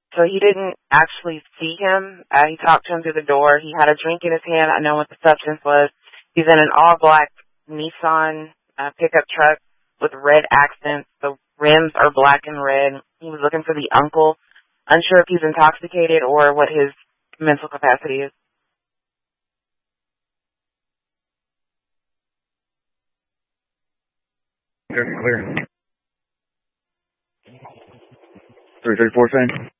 So he didn't actually see him. He talked to him through the door. He had a drink in his hand. I know what the substance was. He's in an all-black Nissan pickup truck with red accents. The rims are black and red. He was looking for the uncle. Unsure if he's intoxicated or what his mental capacity is. Clear. 334 same.